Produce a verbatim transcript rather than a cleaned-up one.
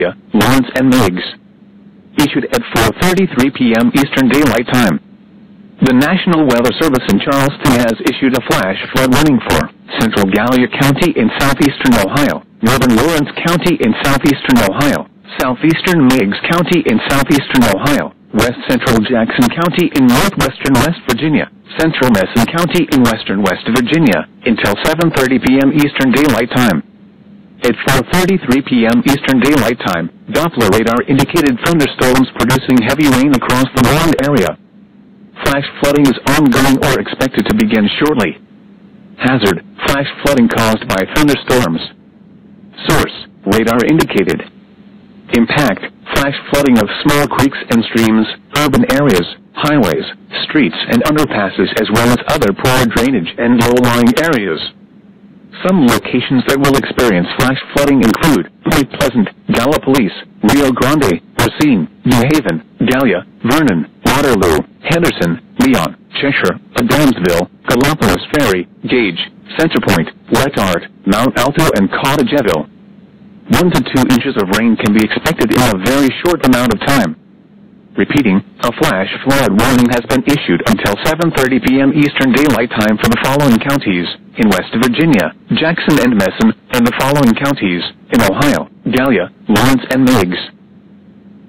Lawrence, and Meigs. Issued at four thirty-three p m Eastern Daylight Time. The National Weather Service in Charleston has issued a flash flood warning for central Gallia County in southeastern Ohio, northern Lawrence County in southeastern Ohio, southeastern Meigs County in southeastern Ohio, west central Jackson County in northwestern West Virginia, central Messon County in western West Virginia, until seven thirty p m Eastern Daylight Time. At four thirty-three p m Eastern Daylight Time, Doppler radar indicated thunderstorms producing heavy rain across the warned area. Flash flooding is ongoing or expected to begin shortly. Hazard: flash flooding caused by thunderstorms. Source: radar indicated. Impact: flash flooding of small creeks and streams, urban areas, highways, streets and underpasses, as well as other poor drainage and low-lying areas. Some locations that will experience flash flooding include Point Pleasant, Gallipolis, Rio Grande, Racine, New Haven, Gallia, Vernon, Waterloo, Henderson, Leon, Cheshire, Adamsville, Gallipolis Ferry, Gage, Centerpoint, Letart, Mount Alto, and Cottageville. One to two inches of rain can be expected in a very short amount of time. Repeating, a flash flood warning has been issued until seven thirty p m Eastern Daylight Time for the following counties: in West Virginia, Jackson and Messon, and the following counties: in Ohio, Gallia, Lawrence, and Meigs.